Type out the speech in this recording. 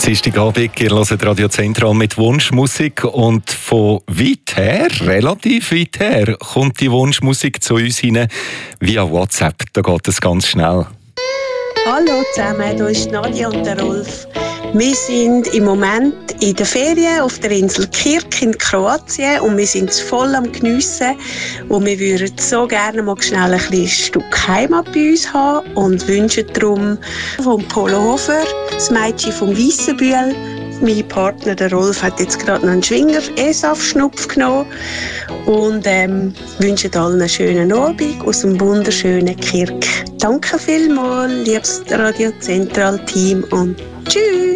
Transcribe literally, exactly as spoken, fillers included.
Dienstagabend, ihr hört Radio Zentral mit Wunschmusik und von weit her, relativ weit her, kommt die Wunschmusik zu uns hinein via WhatsApp. Da geht es ganz schnell. Hallo zusammen, hier ist Nadja und der Rolf. Wir sind im Moment in der Ferien auf der Insel Kirk in Kroatien und wir sind es voll am Geniessen. Und wir würden so gerne mal schnell ein bisschen Stück Heimat bei uns haben und wünschen darum vom Polo Hofer, das Mädchen vom Weissenbühl. Mein Partner, der Rolf, hat jetzt gerade noch einen Schwinger-E-Saft-Schnupf genommen und ähm, wünschen allen einen schönen Abend aus dem wunderschönen Kirk. Danke vielmals, liebes Radio Zentral-Team und tschüss!